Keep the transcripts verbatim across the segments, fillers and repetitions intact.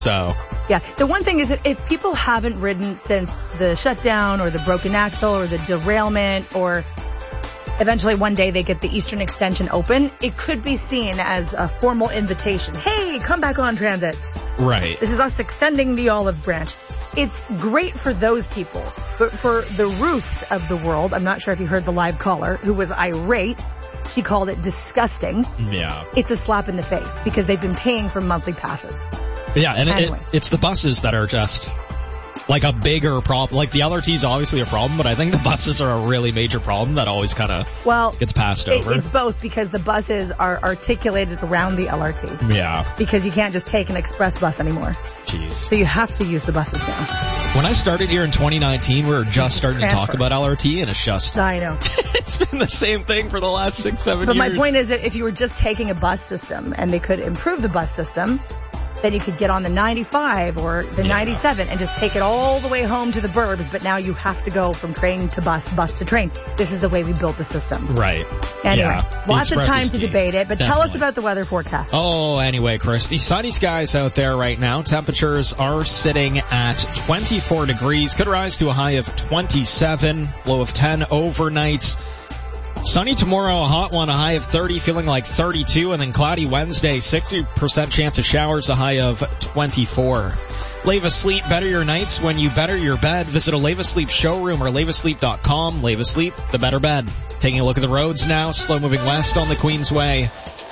So. Yeah. The one thing is that if people haven't ridden since the shutdown or the broken axle or the derailment or eventually one day they get the Eastern Extension open, it could be seen as a formal invitation. Hey, come back on transit. Right. This is us extending the olive branch. It's great for those people. But for the Ruths of the world, I'm not sure if you heard the live caller who was irate. She called it disgusting. Yeah. It's a slap in the face because they've been paying for monthly passes. Yeah, and anyway. it, it's the buses that are just like a bigger problem. Like the L R T is obviously a problem, but I think the buses are a really major problem that always kind of well, gets passed it, over. It's both because the buses are articulated around the L R T. Yeah. Because you can't just take an express bus anymore. Jeez. So you have to use the buses now. When I started here in twenty nineteen, we were just starting Transfer. to talk about L R T, and it's just... I know. It's been the same thing for the last six, seven but years. But my point is that if you were just taking a bus system and they could improve the bus system, then you could get on the ninety-five or the yeah. ninety-seven and just take it all the way home to the burbs, but now you have to go from train to bus, bus to train. This is the way we built the system. Right. Anyway, yeah. lots of time to deep. debate it, but Definitely. Tell us about the weather forecast. Oh, anyway, Chris, the sunny skies out there right now. Temperatures are sitting at twenty-four degrees. Could rise to a high of twenty-seven, low of ten overnight. Sunny tomorrow, a hot one, a high of thirty, feeling like thirty-two, and then cloudy Wednesday, sixty percent chance of showers, a high of twenty-four. Leva Sleep, better your nights when you better your bed. Visit a Leva Sleep showroom or leva sleep dot com. Leva Sleep, the better bed. Taking a look at the roads now, slow moving west on the Queensway.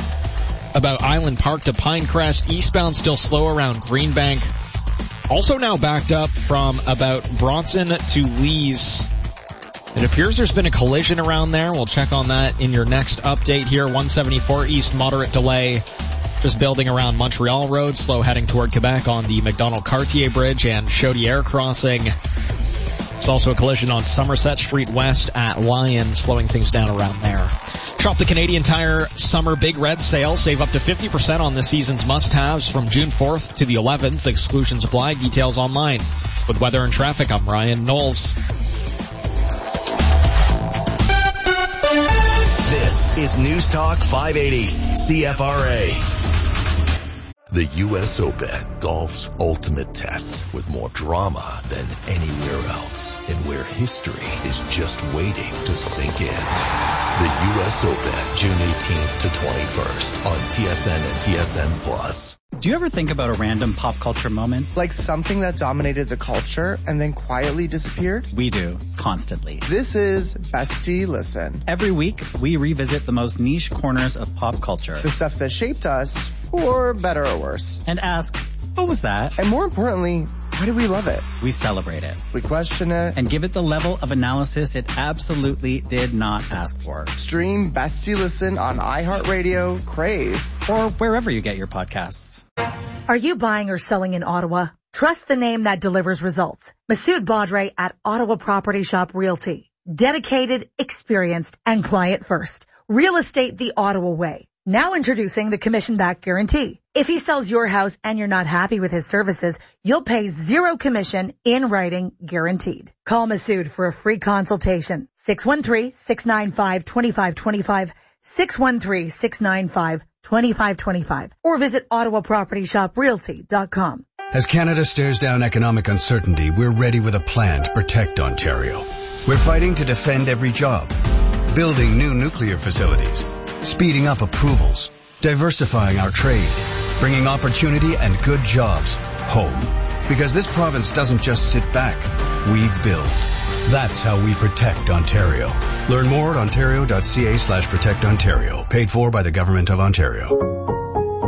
About Island Park to Pinecrest, eastbound still slow around Greenbank. Also now backed up from about Bronson to Lees. It appears there's been a collision around there. We'll check on that in your next update here. one seventy-four East, moderate delay. Just building around Montreal Road, slow heading toward Quebec on the McDonald-Cartier Bridge and Chaudière Crossing. There's also a collision on Somerset Street West at Lyon, slowing things down around there. Shop the Canadian Tire Summer Big Red Sale. Save up to fifty percent on this season's must-haves from June fourth to the eleventh. Exclusions apply. Details online. With weather and traffic, I'm Ryan Knowles. This is News Talk five eighty, C F R A. The U S Open, golf's ultimate test, with more drama than anywhere else, and where history is just waiting to sink in. The U S Open, June eighteenth to twenty-first on T S N and T S N Plus. Do you ever think about a random pop culture moment? Like something that dominated the culture and then quietly disappeared? We do, constantly. This is Bestie Listen. Every week, we revisit the most niche corners of pop culture. The stuff that shaped us, for better or worse. And ask, what was that? And more importantly, why do we love it? We celebrate it. We question it. And give it the level of analysis it absolutely did not ask for. Stream Bestie Listen on iHeartRadio, Crave, or wherever you get your podcasts. Are you buying or selling in Ottawa? Trust the name that delivers results. Masood Badre at Ottawa Property Shop Realty. Dedicated, experienced, and client first. Real estate the Ottawa way. Now introducing the commission-back guarantee. If he sells your house and you're not happy with his services, you'll pay zero commission in writing, guaranteed. Call Masood for a free consultation. six one three, six nine five, two five two five, six one three, six nine five, two five two five, or visit ottawa property shop realty dot com. As Canada stares down economic uncertainty, we're ready with a plan to protect Ontario. We're fighting to defend every job, building new nuclear facilities, speeding up approvals, diversifying our trade, bringing opportunity and good jobs home. Because this province doesn't just sit back, we build. That's how we protect Ontario. Learn more at ontario dot c a slash protect Ontario. Paid for by the Government of Ontario.